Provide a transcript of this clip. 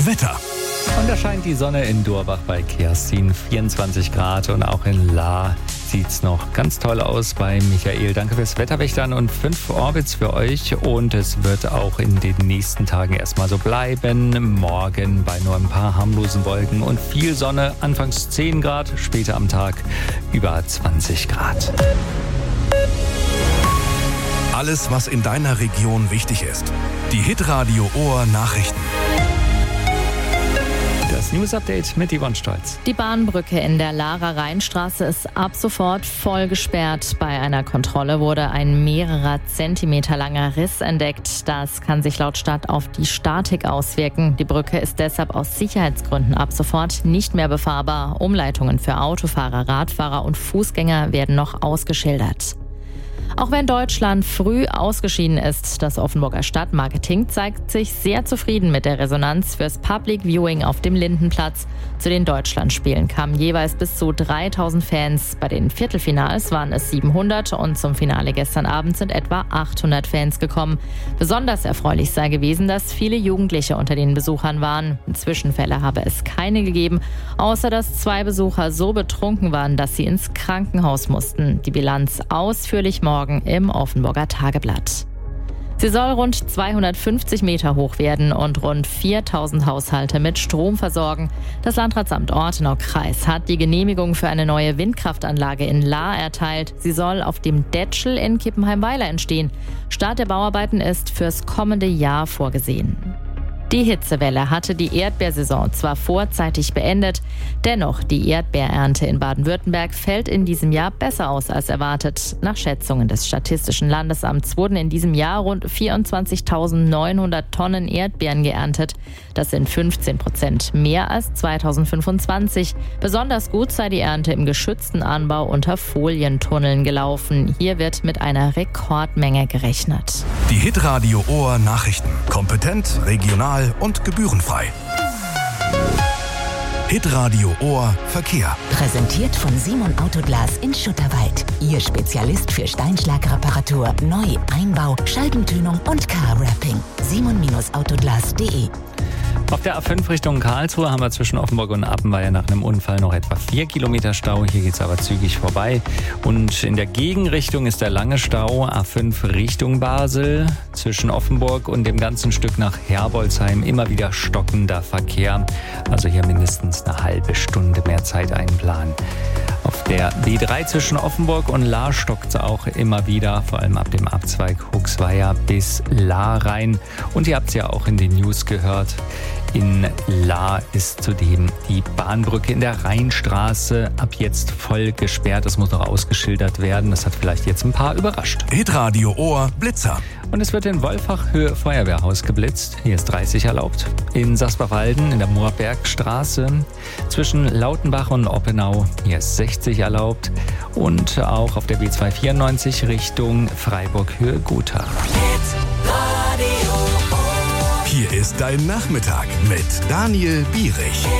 Wetter. Und da scheint die Sonne in Durbach bei Kerstin, 24 Grad, und auch in Lahr sieht's noch ganz toll aus bei Michael. Danke fürs Wetterwächtern und 5 Orbits für euch, und es wird auch in den nächsten Tagen erstmal so bleiben. Morgen bei nur ein paar harmlosen Wolken und viel Sonne, anfangs 10 Grad, später am Tag über 20 Grad. Alles, was in deiner Region wichtig ist. Die Hitradio Ohr Nachrichten. Das News-Update mit Yvonne Stolz. Die Bahnbrücke in der Lahrer Rheinstraße ist ab sofort voll gesperrt. Bei einer Kontrolle wurde ein mehrere Zentimeter langer Riss entdeckt. Das kann sich laut Stadt auf die Statik auswirken. Die Brücke ist deshalb aus Sicherheitsgründen ab sofort nicht mehr befahrbar. Umleitungen für Autofahrer, Radfahrer und Fußgänger werden noch ausgeschildert. Auch wenn Deutschland früh ausgeschieden ist, das Offenburger Stadtmarketing zeigt sich sehr zufrieden mit der Resonanz fürs Public Viewing auf dem Lindenplatz. Zu den Deutschlandspielen kamen jeweils bis zu 3000 Fans. Bei den Viertelfinals waren es 700 und zum Finale gestern Abend sind etwa 800 Fans gekommen. Besonders erfreulich sei gewesen, dass viele Jugendliche unter den Besuchern waren. Zwischenfälle habe es keine gegeben, außer dass 2 Besucher so betrunken waren, dass sie ins Krankenhaus mussten. Die Bilanz ausführlich morgen im Offenburger Tageblatt. Sie soll rund 250 Meter hoch werden und rund 4000 Haushalte mit Strom versorgen. Das Landratsamt Ortenau-Kreis hat die Genehmigung für eine neue Windkraftanlage in Lahr erteilt. Sie soll auf dem Detschel in Kippenheim-Weiler entstehen. Start der Bauarbeiten ist fürs kommende Jahr vorgesehen. Die Hitzewelle hatte die Erdbeersaison zwar vorzeitig beendet, dennoch die Erdbeerernte in Baden-Württemberg fällt in diesem Jahr besser aus als erwartet. Nach Schätzungen des Statistischen Landesamts wurden in diesem Jahr rund 24.900 Tonnen Erdbeeren geerntet. Das sind 15% mehr als 2025. Besonders gut sei die Ernte im geschützten Anbau unter Folientunneln gelaufen. Hier wird mit einer Rekordmenge gerechnet. Die Hitradio Ohr Nachrichten. Kompetent, regional und gebührenfrei. Hitradio Ohr Verkehr. Präsentiert von Simon Autoglas in Schutterwald. Ihr Spezialist für Steinschlagreparatur, Neu-, Einbau, Scheibentönung und Car-Wrapping. simon-autoglas.de. Auf der A5 Richtung Karlsruhe haben wir zwischen Offenburg und Appenweier nach einem Unfall noch etwa 4 Kilometer Stau. Hier geht es aber zügig vorbei. Und in der Gegenrichtung ist der lange Stau A5 Richtung Basel. Zwischen Offenburg und dem ganzen Stück nach Herbolzheim immer wieder stockender Verkehr. Also hier mindestens eine halbe Stunde mehr Zeit einplanen. Auf der B3 zwischen Offenburg und Lahr stockt es auch immer wieder, vor allem ab dem Abzweig Huxweier bis Lahr rein. Und ihr habt es ja auch in den News gehört. In Lahr ist zudem die Bahnbrücke in der Rheinstraße ab jetzt voll gesperrt. Das muss noch ausgeschildert werden. Das hat vielleicht jetzt ein paar überrascht. Hitradio Ohr Blitzer. Und es wird in Wolfach-Höhe Feuerwehrhaus geblitzt. Hier ist 30 erlaubt. In Sasbachwalden in der Moorbergstraße zwischen Lautenbach und Oppenau. Hier ist 60 erlaubt. Und auch auf der B294 Richtung Freiburg-Höhe Gotha. Hier ist dein Nachmittag mit Daniel Bierich.